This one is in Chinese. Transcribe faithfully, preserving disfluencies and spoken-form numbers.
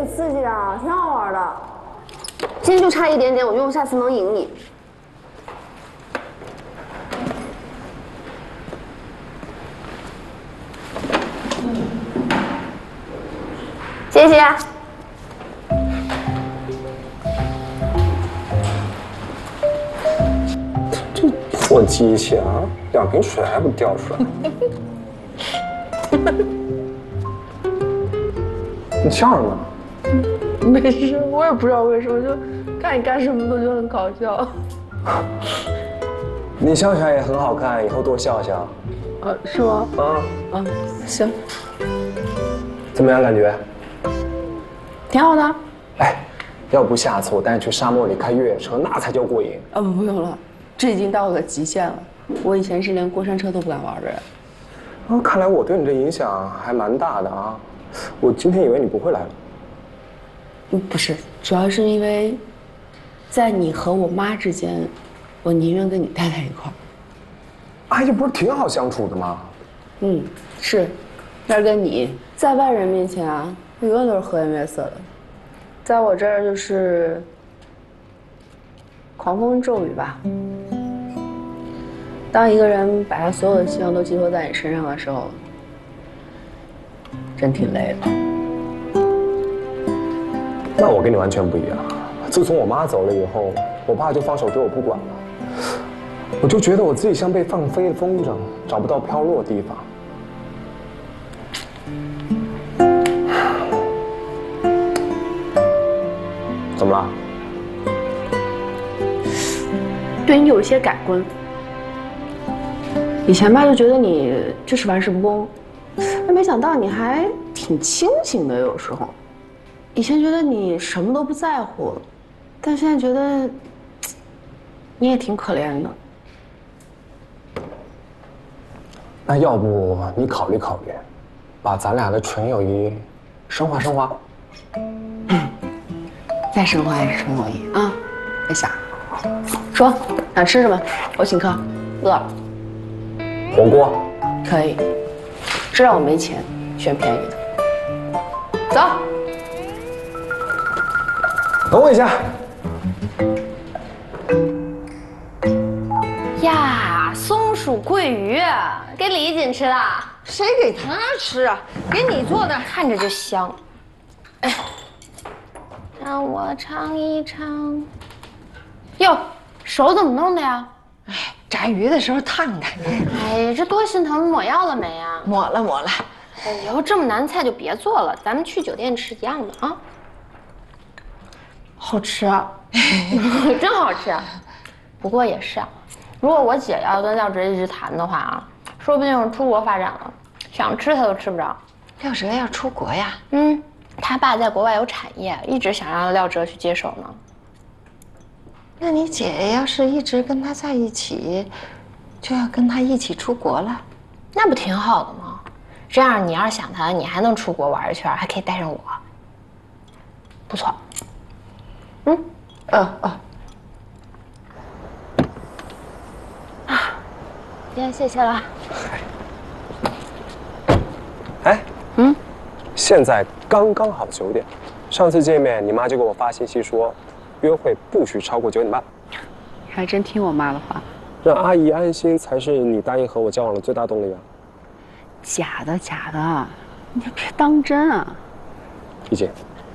挺刺激的，挺好玩的。今天就差一点点，我觉得我下次能赢你。谢谢。 这破机器啊，两瓶水还不掉出来。你笑什么？ 没事，我也不知道为什么，就看你干什么都觉得很搞笑。 你笑起来也很好看，以后多笑笑。 啊，是吗？ 啊啊，行。 怎么样感觉？ 挺好的。 哎，要不下次我带你去沙漠里开越野车，那才叫过瘾。 啊，不用了，这已经到我的极限了。我以前是连过山车都不敢玩的人。 哦，看来我对你这影响还蛮大的啊。我今天以为你不会来了。 嗯，不是，主要是因为，在你和我妈之间，我宁愿跟你待在一块儿。 阿姨不是挺好相处的吗？ 嗯，是，但是跟你在外人面前啊，永远都是和颜悦色的，在我这儿就是狂风骤雨吧。当一个人把他所有的希望都寄托在你身上的时候，真挺累的。 那我跟你完全不一样。自从我妈走了以后，我爸就放手丢我不管了。我就觉得我自己像被放飞的风筝，找不到飘落的地方。怎么了？ 对你有一些改观。以前吧就觉得你就是玩世不恭，但没想到你还挺清醒的，有时候。以前觉得你什么都不在乎，但现在觉得你也挺可怜的。 那要不你考虑考虑，把咱俩的纯友谊升华升华？ 嗯，再升华也是纯友谊啊！别想，说想吃什么，我请客。饿了。 火锅。 可以。知道我没钱，选便宜的。走。 等我一下。 呀，松鼠桂鱼，给李锦吃的。 谁给他吃啊？给你做的， 看着就香。哎，让我尝一尝。哟，手怎么弄的呀？ 哎，炸鱼的时候烫的。 哎，这多心疼，抹药了没呀？ 抹了抹了。 哎，以后这么难菜就别做了，咱们去酒店吃一样的啊。好吃啊，真好吃啊。不过也是啊，如果我姐要跟廖哲一直谈的话啊，说不定出国发展了，想吃他都吃不着。 廖哲要出国呀？ 嗯，他爸在国外有产业，一直想让廖哲去接手呢。 那你姐要是一直跟他在一起，就要跟他一起出国了， 那不挺好的吗？这样你要是想他，你还能出国玩一圈，还可以带上我，不错。嗯， 哦哦。 啊，今天谢谢了。 哎， 嗯， 现在刚刚好九点，上次见面你妈就给我发信息说，约会不许超过九点半。 还真听我妈的话。 让阿姨安心才是你答应和我交往的最大动力啊。 假的假的，你别当真啊。 怡姐。